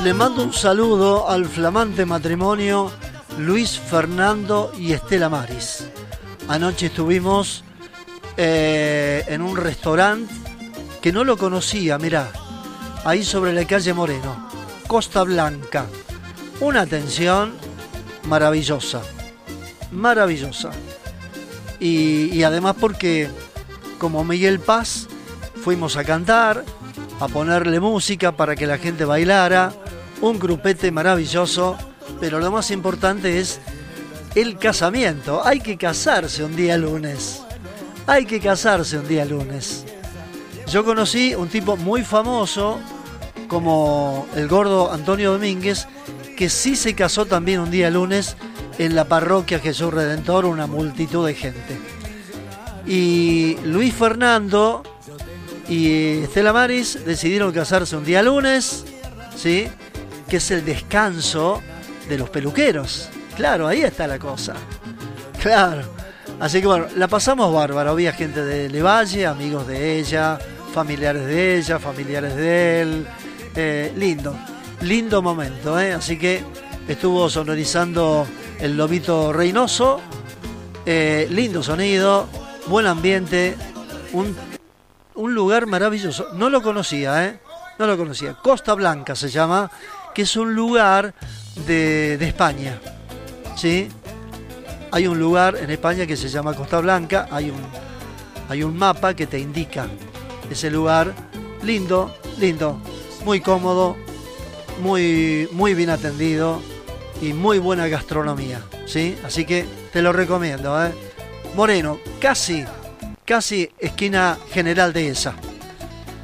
Le mando un saludo al flamante matrimonio Luis Fernando y Estela Maris. Anoche estuvimos en un restaurante que no lo conocía, mirá, ahí sobre la calle Moreno, Costa Blanca. Una atención maravillosa, maravillosa. Y además porque, como Miguel Paz, fuimos a cantar, a ponerle música para que la gente bailara, un grupete maravilloso, pero lo más importante es el casamiento. Hay que casarse un día lunes. Hay que casarse un día lunes. Yo conocí un tipo muy famoso como el gordo Antonio Domínguez, que sí se casó también un día lunes en la parroquia Jesús Redentor, una multitud de gente. Y Luis Fernando y Estela Maris decidieron casarse un día lunes, ¿sí? Que es el descanso de los peluqueros. Claro, ahí está la cosa. Claro. Así que bueno, la pasamos bárbaro. Había gente de Levalle, amigos de ella, familiares de ella, familiares de él. Lindo momento, ¿eh? Así que estuvo sonorizando el Lobito Reynoso. Lindo sonido, buen ambiente, un lugar maravilloso. No lo conocía, ¿eh? No lo conocía. Costa Blanca se llama, que es un lugar de España, ¿sí? Hay un lugar en España que se llama Costa Blanca, hay un mapa que te indica ese lugar. Lindo, muy cómodo, muy bien atendido y muy buena gastronomía, ¿sí? Así que te lo recomiendo, ¿eh? Moreno, casi esquina General Dehesa.